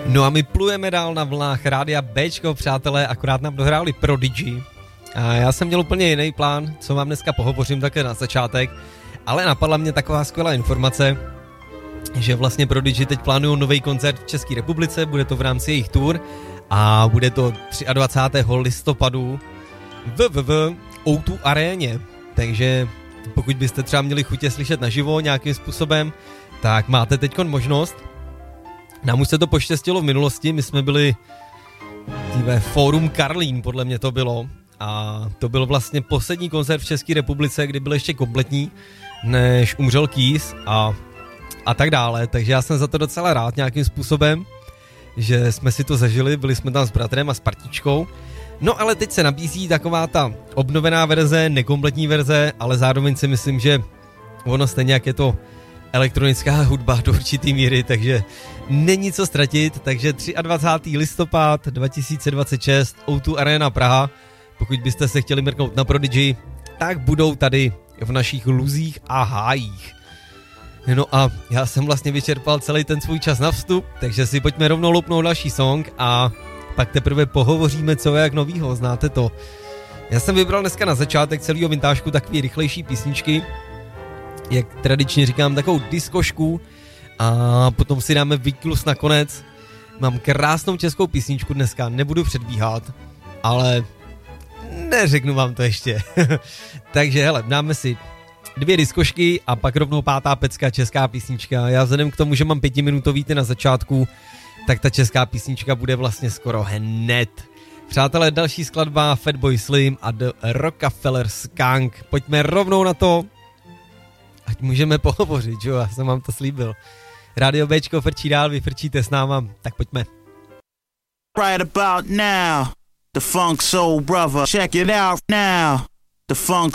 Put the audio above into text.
No a my plujeme dál na vlnách Rádia Bčko, přátelé, akorát nám dohráli Prodigy. A já jsem měl úplně jiný plán, co vám dneska pohovořím také na začátek, ale napadla mě taková skvělá informace, že vlastně Prodigy teď plánují nový koncert v České republice, bude to v rámci jejich tour a bude to 23. listopadu v O2 aréně, takže pokud byste třeba měli chutě slyšet naživo nějakým způsobem, tak máte teďkon možnost. Nám už se to poštěstilo v minulosti, my jsme byli ve Fórum Karlín, podle mě to bylo, a to byl vlastně poslední koncert v České republice, kdy byl ještě kompletní, než umřel Kiss a tak dále, takže já jsem za to docela rád nějakým způsobem, že jsme si to zažili, byli jsme tam s bratrem a s partičkou. No ale teď se nabízí taková ta obnovená verze, nekompletní verze, ale zároveň si myslím, že ono stejně jak je to elektronická hudba do určitý míry, takže není co ztratit, takže 23. listopad 2026 O2 Arena Praha, pokud byste se chtěli mrknout na Prodigy, tak budou tady v našich luzích a hájích. No a já jsem vlastně vyčerpal celý ten svůj čas na vstup, takže si pojďme rovnou loupnout další song a pak teprve pohovoříme co je jak novýho, znáte to. Já jsem vybral dneska na začátek celého vintážku takový rychlejší písničky, jak tradičně říkám, takovou diskošku a potom si dáme výklus nakonec. Mám krásnou českou písničku dneska, nebudu předbíhat, ale neřeknu vám to ještě. Takže hele, dáme si 2 diskošky a pak rovnou 5. pecka, česká písnička. Já vzhledem k tomu, že mám 5minutový ty na začátku, tak ta česká písnička bude vlastně skoro hned. Přátelé, další skladba Fatboy Slim a The Rockefeller Skunk. Pojďme rovnou na to, ať můžeme pohovořit, jo, já jsem vám to slíbil. Rádio Bčko frčí dál, vy frčíte s náma, tak pojďme. Right about now, the Funk Soul Brother, check it out now, the Funk